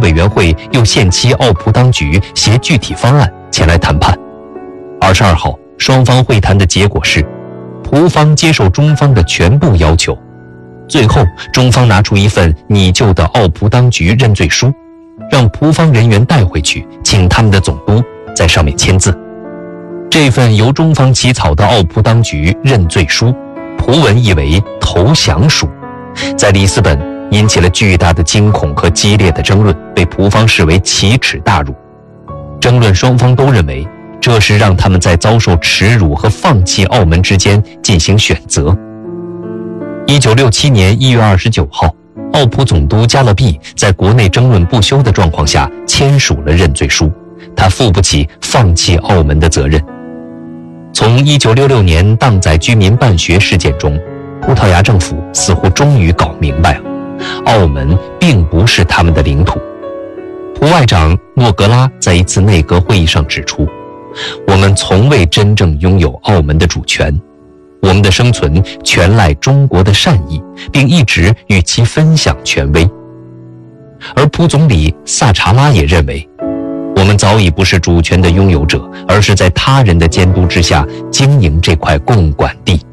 委员会又限期奥葡当局携具体方案前来谈判。22号，双方会谈的结果是，葡方接受中方的全部要求。最后，中方拿出一份拟就的奥葡当局认罪书，让葡方人员带回去，请他们的总督在上面签字。这份由中方起草的奥葡当局认罪书，葡文译为投降书，在里斯本引起了巨大的惊恐和激烈的争论，被葡方视为奇耻大辱。争论双方都认为，这是让他们在遭受耻辱和放弃澳门之间进行选择。1967年1月29号，奥葡总督加勒毕在国内争论不休的状况下签署了认罪书，他负不起放弃澳门的责任。从1966年荡载居民办学事件中，葡萄牙政府似乎终于搞明白了，澳门并不是他们的领土。葡外长诺格拉在一次内阁会议上指出，我们从未真正拥有澳门的主权，我们的生存全赖中国的善意，并一直与其分享权威。而葡总理萨查拉也认为，我们早已不是主权的拥有者，而是在他人的监督之下经营这块共管地。